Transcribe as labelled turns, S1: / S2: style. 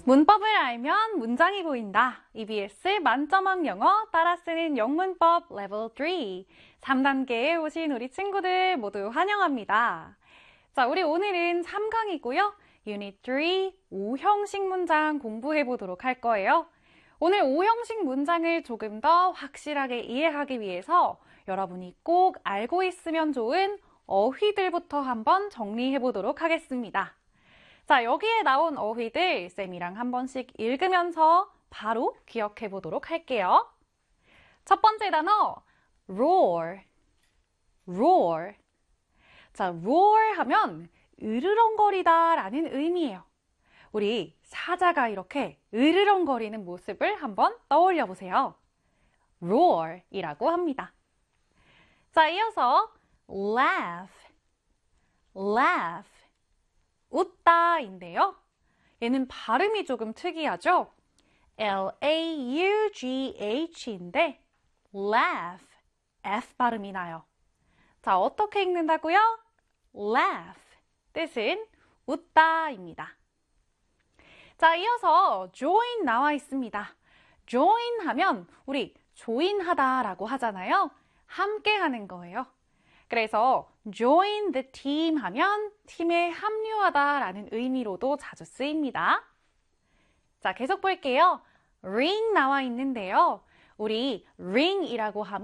S1: 문법을 알면 문장이 보인다. EBS 만점왕 영어 따라 쓰는 영문법 레벨 3. 3단계에 오신 우리 친구들 모두 환영합니다. 자, 우리 오늘은 3강이고요. 유닛 3 5형식 문장 공부해 보도록 할 거예요. 오늘 5형식 문장을 조금 더 확실하게 이해하기 위해서 여러분이 꼭 알고 있으면 좋은 어휘들부터 한번 정리해 보도록 하겠습니다. 자, 여기에 나온 어휘들 쌤이랑 한 번씩 읽으면서 바로 기억해 보도록 할게요. 첫 번째 단어, roar. roar. 자, roar 하면 으르렁거리다 라는 의미예요. 우리 사자가 이렇게 으르렁거리는 모습을 한번 떠올려 보세요. roar 이라고 합니다. 자, 이어서 laugh. laugh. 웃다인데요. 얘는 발음이 조금 특이하죠? L-A-U-G-H인데 laugh, F 발음이 나요. 자, 어떻게 읽는다고요? laugh, 뜻은 웃다입니다. 자, 이어서 join 나와 있습니다. join 하면 우리 조인하다라고 하잖아요. 함께 하는 거예요. 그래서 join the team 하면 팀에 합류하다라는 의미로도 자주 쓰입니다. 자, 계속 볼게요. ring 나와 있는데요. 우리 ring이라고 하면